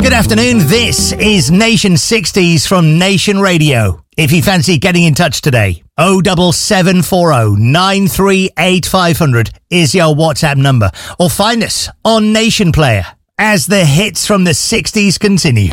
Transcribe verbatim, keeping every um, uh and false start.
Good afternoon. This is Nation sixties from Nation Radio. If you fancy getting in touch today, oh double seven four oh nine three eight five hundred is your WhatsApp number. Or find us on Nation Player as the hits from the sixties continue.